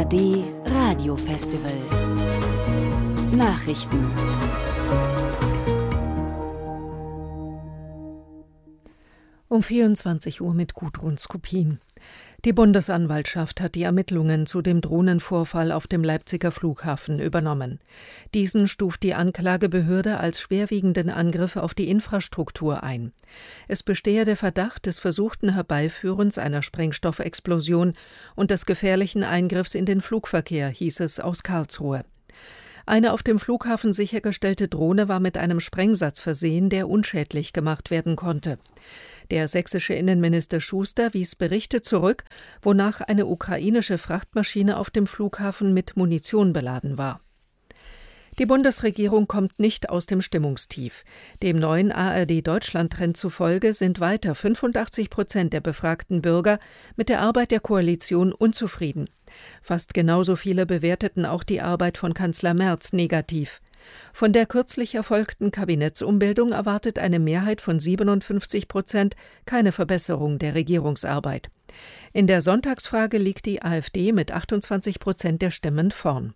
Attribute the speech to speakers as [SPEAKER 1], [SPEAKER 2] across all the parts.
[SPEAKER 1] ARD Radiofestival. Nachrichten.
[SPEAKER 2] Um 24 Uhr mit Gudrun Skopin. Die Bundesanwaltschaft hat die Ermittlungen zu dem Drohnenvorfall auf dem Leipziger Flughafen übernommen. Diesen stuft die Anklagebehörde als schwerwiegenden Angriff auf die Infrastruktur ein. Es bestehe der Verdacht des versuchten Herbeiführens einer Sprengstoffexplosion und des gefährlichen Eingriffs in den Flugverkehr, hieß es aus Karlsruhe. Eine auf dem Flughafen sichergestellte Drohne war mit einem Sprengsatz versehen, der unschädlich gemacht werden konnte. Der sächsische Innenminister Schuster wies Berichte zurück, wonach eine ukrainische Frachtmaschine auf dem Flughafen mit Munition beladen war. Die Bundesregierung kommt nicht aus dem Stimmungstief. Dem neuen ARD-Deutschland-Trend zufolge sind weiter 85% der befragten Bürger mit der Arbeit der Koalition unzufrieden. Fast genauso viele bewerteten auch die Arbeit von Kanzler Merz negativ. Von der kürzlich erfolgten Kabinettsumbildung erwartet eine Mehrheit von 57% keine Verbesserung der Regierungsarbeit. In der Sonntagsfrage liegt die AfD mit 28% der Stimmen vorn.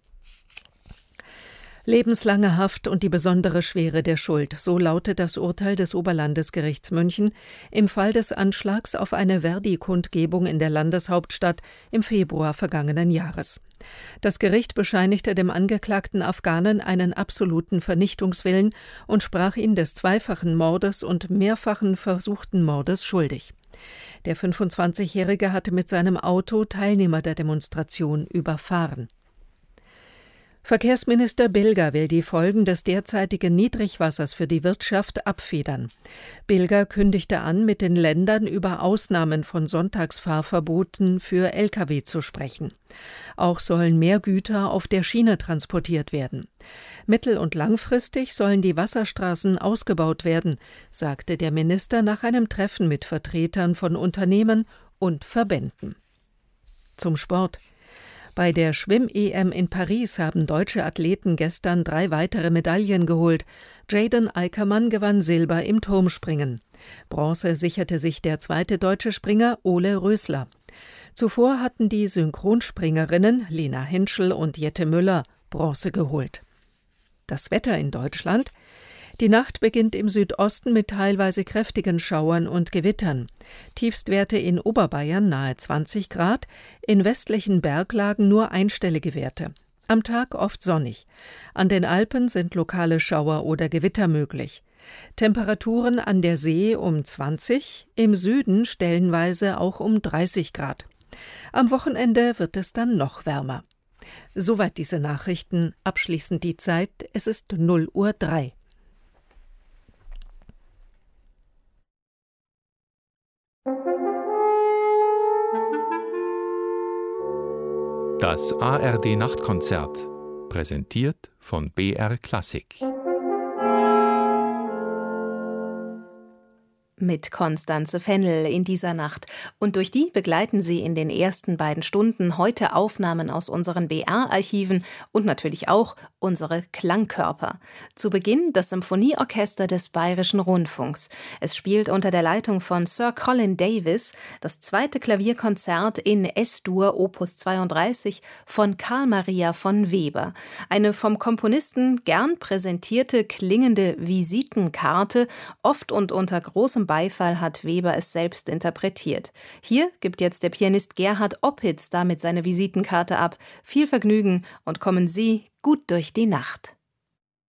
[SPEAKER 2] Lebenslange Haft und die besondere Schwere der Schuld, so lautet das Urteil des Oberlandesgerichts München im Fall des Anschlags auf eine Verdi-Kundgebung in der Landeshauptstadt im Februar vergangenen Jahres. Das Gericht bescheinigte dem angeklagten Afghanen einen absoluten Vernichtungswillen und sprach ihn des zweifachen Mordes und mehrfachen versuchten Mordes schuldig. Der 25-Jährige hatte mit seinem Auto Teilnehmer der Demonstration überfahren. Verkehrsminister Bilger will die Folgen des derzeitigen Niedrigwassers für die Wirtschaft abfedern. Bilger kündigte an, mit den Ländern über Ausnahmen von Sonntagsfahrverboten für Lkw zu sprechen. Auch sollen mehr Güter auf der Schiene transportiert werden. Mittel- und langfristig sollen die Wasserstraßen ausgebaut werden, sagte der Minister nach einem Treffen mit Vertretern von Unternehmen und Verbänden. Zum Sport. Bei der Schwimm-EM in Paris haben deutsche Athleten gestern 3 weitere Medaillen geholt. Jaden Eickermann gewann Silber im Turmspringen. Bronze sicherte sich der zweite deutsche Springer Ole Rösler. Zuvor hatten die Synchronspringerinnen Lena Henschel und Jette Müller Bronze geholt. Das Wetter in Deutschland: Die Nacht beginnt im Südosten mit teilweise kräftigen Schauern und Gewittern. Tiefstwerte in Oberbayern nahe 20 Grad, in westlichen Berglagen nur einstellige Werte. Am Tag oft sonnig. An den Alpen sind lokale Schauer oder Gewitter möglich. Temperaturen an der See um 20, im Süden stellenweise auch um 30 Grad. Am Wochenende wird es dann noch wärmer. Soweit diese Nachrichten. Abschließend die Zeit, es ist 0:03 Uhr.
[SPEAKER 3] Das ARD-Nachtkonzert, präsentiert von BR Klassik.
[SPEAKER 4] Mit Constanze Fennel in dieser Nacht. Und durch die begleiten Sie in den ersten beiden Stunden heute Aufnahmen aus unseren BR-Archiven und natürlich auch unsere Klangkörper. Zu Beginn das Symphonieorchester des Bayerischen Rundfunks. Es spielt unter der Leitung von Sir Colin Davis das 2. Klavierkonzert in S-Dur Opus 32 von Carl Maria von Weber. Eine vom Komponisten gern präsentierte klingende Visitenkarte, oft und unter großem Beifall hat Weber es selbst interpretiert. Hier gibt jetzt der Pianist Gerhard Oppitz damit seine Visitenkarte ab. Viel Vergnügen und kommen Sie gut durch die Nacht.